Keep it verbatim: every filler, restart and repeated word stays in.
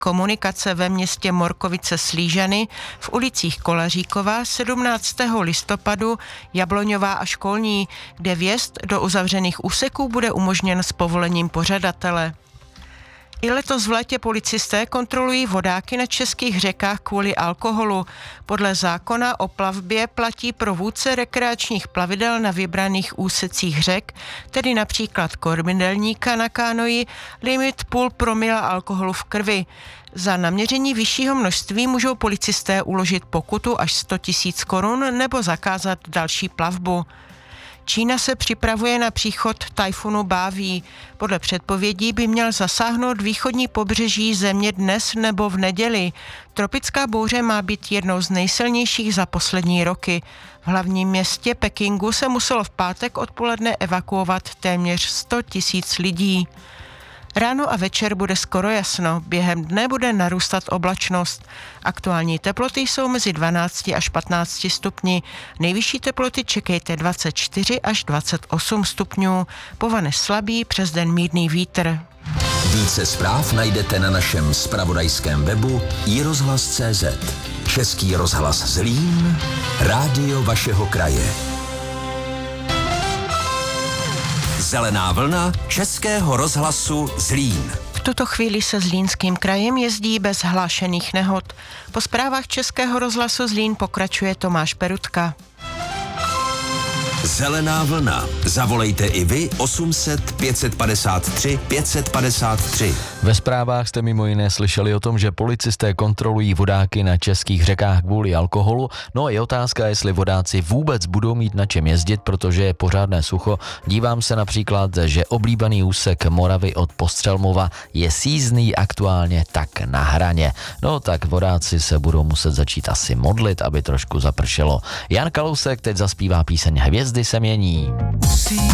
Komunikace ve městě Morkovice-Slížany v ulicích Kolaříková sedmnáctého listopadu, Jabloňová a Školní, kde vjezd do uzavřených úseků bude umožněn s povolením pořadatele. I letos v létě policisté kontrolují vodáky na českých řekách kvůli alkoholu. Podle zákona o plavbě platí pro vůdce rekreačních plavidel na vybraných úsecích řek, tedy například kormidelníka na kánoji, limit půl promila alkoholu v krvi. Za naměření vyššího množství můžou policisté uložit pokutu až sto tisíc korun nebo zakázat další plavbu. Čína se připravuje na příchod tajfunu Báví. Podle předpovědí by měl zasáhnout východní pobřeží země dnes nebo v neděli. Tropická bouře má být jednou z nejsilnějších za poslední roky. V hlavním městě Pekingu se muselo v pátek odpoledne evakuovat téměř sto tisíc lidí. Ráno a večer bude skoro jasno, během dne bude narůstat oblačnost. Aktuální teploty jsou mezi dvanácti až patnácti stupni. Nejvyšší teploty čekejte dvacet čtyři až dvacet osm stupňů. Povane slabý, přes den mírný vítr. Více zpráv najdete na našem zpravodajském webu i rozhlas tečka cé zet. Český rozhlas Zlín, rádio vašeho kraje. Zelená vlna Českého rozhlasu Zlín. V tuto chvíli se Zlínským krajem jezdí bez hlášených nehod. Po zprávách Českého rozhlasu Zlín pokračuje Tomáš Perutka. Zelená vlna. Zavolejte i vy osm set pět set padesát tři pět set padesát tři. Ve zprávách jste mimo jiné slyšeli o tom, že policisté kontrolují vodáky na českých řekách kvůli alkoholu. No a je otázka, jestli vodáci vůbec budou mít na čem jezdit, protože je pořádné sucho. Dívám se například, že oblíbený úsek Moravy od Postřelmova je sízný aktuálně tak na hraně. No tak vodáci se budou muset začít asi modlit, aby trošku zapršelo. Jan Kalousek teď zaspívá píseň Hvězdy se mění.